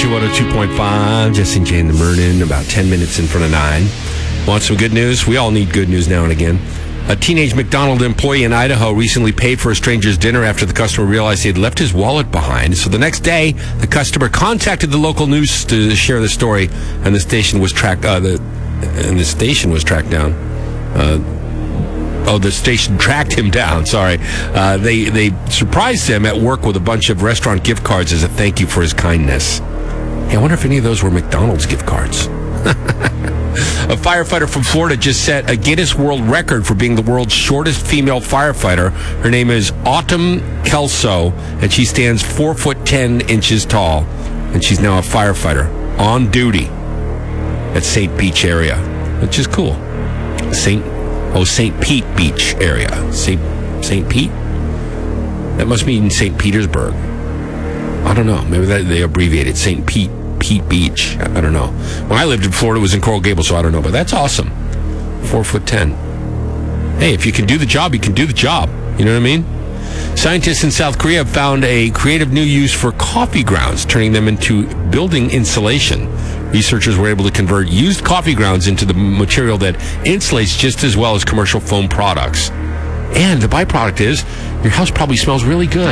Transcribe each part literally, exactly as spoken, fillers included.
Country one oh two point five. Jesse and Jay in the morning, about ten minutes in front of nine. Want some good news? We all need good news now and again. A teenage McDonald's employee in Idaho recently paid for a stranger's dinner after the customer realized he had left his wallet behind. So the next day, the customer contacted the local news to share the story, and the station was tracked. Uh, the and the station was tracked down. Uh, Oh, the station tracked him down. Sorry. Uh, they they surprised him at work with a bunch of restaurant gift cards as a thank you for his kindness. Hey, I wonder if any of those were McDonald's gift cards. A firefighter from Florida just set a Guinness World Record for being the world's shortest female firefighter. Her name is Autumn Kelso, and she stands four foot ten inches tall. And she's now a firefighter on duty at Saint Beach area, which is cool. Saint Oh, Saint Pete Beach area. Saint Saint Pete? That must mean Saint Petersburg. I don't know. Maybe that they abbreviated Saint Pete Pete Beach. I, I don't know. When I lived in Florida, it was in Coral Gables, so I don't know. But that's awesome. Four foot ten. Hey, if you can do the job, you can do the job. You know what I mean? Scientists in South Korea have found a creative new use for coffee grounds, turning them into building insulation. Researchers were able to convert used coffee grounds into the material that insulates just as well as commercial foam products. And the byproduct is, your house probably smells really good.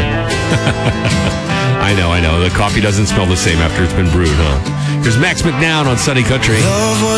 I know, I know. The coffee doesn't smell the same after it's been brewed, huh? Here's Max McNown on Sunny Country.